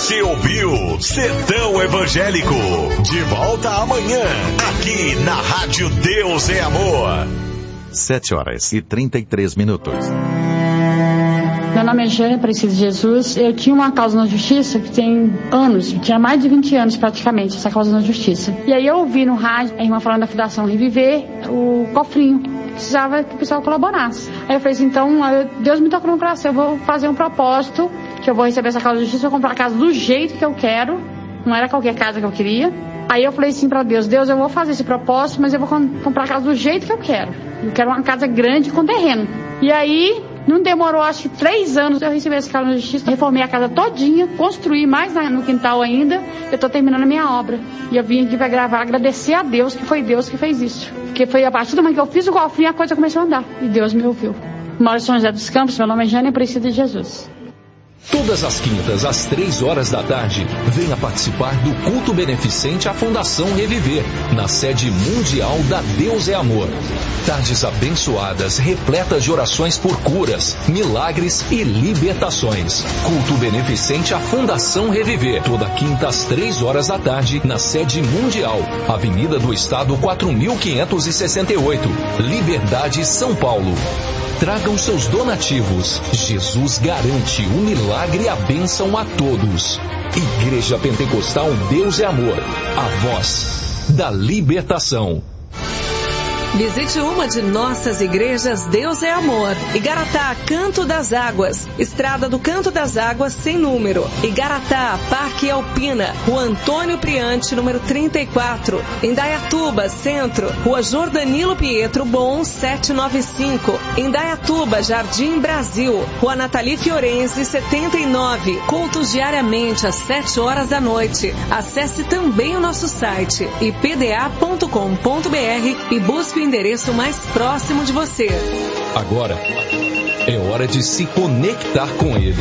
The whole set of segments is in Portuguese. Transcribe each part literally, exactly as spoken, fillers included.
Você ouviu Sertão Evangélico. De volta amanhã, aqui na Rádio Deus é Amor. Sete horas e trinta e três minutos. Meu nome é Jane Aparecida de Jesus. Eu tinha uma causa na justiça que tem anos, tinha mais de vinte anos praticamente, essa causa na justiça. E aí eu ouvi no rádio a irmã falando da Fundação Reviver, o cofrinho, precisava que o pessoal colaborasse. Aí eu falei assim, então Deus me tocou no coração, eu vou fazer um propósito, que eu vou receber essa causa na justiça, eu vou comprar a casa do jeito que eu quero, não era qualquer casa que eu queria. Aí eu falei assim pra Deus, Deus, eu vou fazer esse propósito, mas eu vou comprar a casa do jeito que eu quero. Eu quero uma casa grande com terreno. E aí, não demorou, acho que três anos, eu recebi essa casa na justiça, reformei a casa todinha, construí mais no quintal ainda, eu tô terminando a minha obra. E eu vim aqui pra gravar, agradecer a Deus, que foi Deus que fez isso. Porque foi a partir do momento que eu fiz o golfinho, a coisa começou a andar. E Deus me ouviu. Moro em São José dos Campos, meu nome é Jane Aparecida de Jesus. Todas as quintas, às três horas da tarde, venha participar do culto beneficente à Fundação Reviver, na sede mundial da Deus é Amor. Tardes abençoadas, repletas de orações por curas, milagres e libertações. Culto beneficente à Fundação Reviver, toda quinta às três horas da tarde, na sede mundial, Avenida do Estado quatro mil quinhentos e sessenta e oito, Liberdade, São Paulo. Tragam seus donativos. Jesus garante o milagre e a bênção a todos. Igreja Pentecostal Deus é Amor. A voz da libertação. Visite uma de nossas igrejas Deus é Amor. Igaratá, Canto das Águas, Estrada do Canto das Águas, sem número. Igaratá, Parque Alpina, Rua Antônio Priante, número trinta e quatro. Indaiatuba, Centro, Rua Jordanilo Pietro Bom, setecentos e noventa e cinco. Indaiatuba, Jardim Brasil, Rua Nathalie Fiorenzi, setenta e nove. Cultos diariamente às sete horas da noite. Acesse também o nosso site i p d a ponto com ponto b r e busque o endereço mais próximo de você. Agora é hora de se conectar com Ele.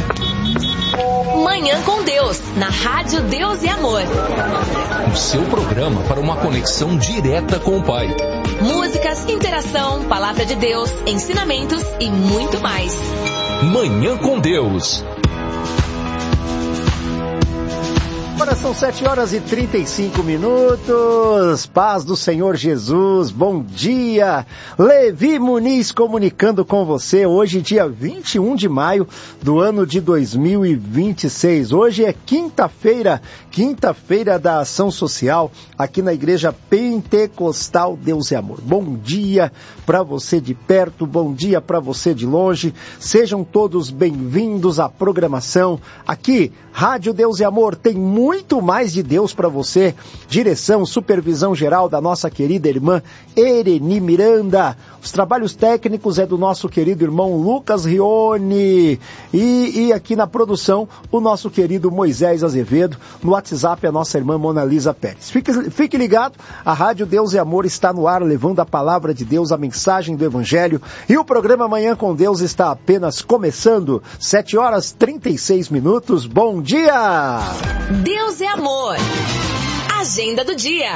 Manhã com Deus, na Rádio Deus e Amor. O seu programa para uma conexão direta com o Pai. Músicas, interação, palavra de Deus, ensinamentos e muito mais. Manhã com Deus. Agora são sete horas e trinta e cinco minutos. Paz do Senhor Jesus, bom dia. Levi Muniz comunicando com você. Hoje, dia vinte e um de maio do ano de dois mil e vinte e seis. Hoje é quinta-feira, quinta-feira da Ação Social, aqui na Igreja Pentecostal Deus é Amor. Bom dia para você de perto, bom dia para você de longe. Sejam todos bem-vindos à programação. Aqui, Rádio Deus é Amor, tem muito Muito mais de Deus para você. Direção, supervisão geral da nossa querida irmã Ereni Miranda. Os trabalhos técnicos é do nosso querido irmão Lucas Rione. E, e aqui na produção, o nosso querido Moisés Azevedo. No WhatsApp, a nossa irmã Mona Lisa Pérez. Fique, fique ligado, a Rádio Deus e Amor está no ar, levando a palavra de Deus, a mensagem do Evangelho. E o programa Manhã com Deus está apenas começando. sete horas e trinta e seis minutos. Bom dia! Deus é Amor. Agenda do dia.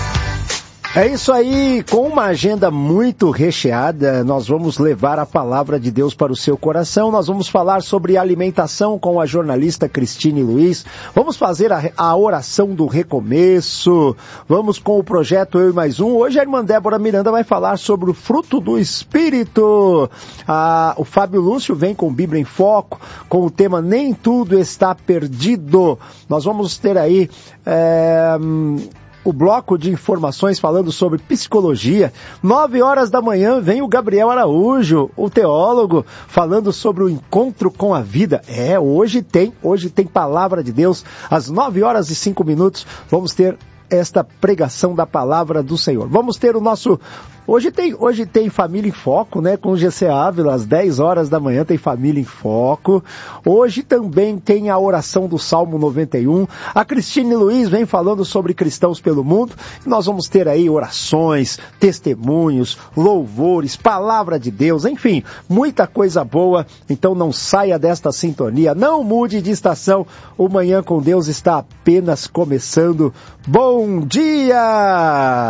É isso aí, com uma agenda muito recheada, nós vamos levar a palavra de Deus para o seu coração. Nós vamos falar sobre alimentação com a jornalista Cristine Luiz. Vamos fazer a, a oração do recomeço. Vamos com o projeto Eu e Mais Um. Hoje a irmã Débora Miranda vai falar sobre o fruto do Espírito. Ah, o Fábio Lúcio vem com Bíblia em Foco, com o tema Nem Tudo Está Perdido. Nós vamos ter aí... É... o bloco de informações falando sobre psicologia. Nove horas da manhã vem o Gabriel Araújo, o teólogo, falando sobre o encontro com a vida. É, hoje tem, hoje tem palavra de Deus. Às nove horas e cinco minutos vamos ter esta pregação da palavra do Senhor. Vamos ter o nosso... Hoje tem, hoje tem Família em Foco, né? Com o G C Ávila, às dez horas da manhã tem Família em Foco. Hoje também tem a oração do Salmo noventa e um. A Cristine Luiz vem falando sobre cristãos pelo mundo. Nós vamos ter aí orações, testemunhos, louvores, palavra de Deus, enfim, muita coisa boa. Então não saia desta sintonia, não mude de estação. O Manhã com Deus está apenas começando. Bom dia!